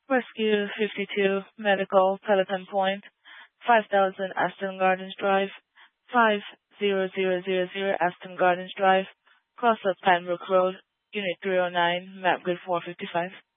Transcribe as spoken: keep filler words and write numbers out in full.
Rescue fifty-two, Medical, Peloton Point, five thousand Aston Gardens Drive, five zero zero zero zero Aston Gardens Drive, Cross of Pembroke Road, Unit three oh nine, Map Grid four fifty-five.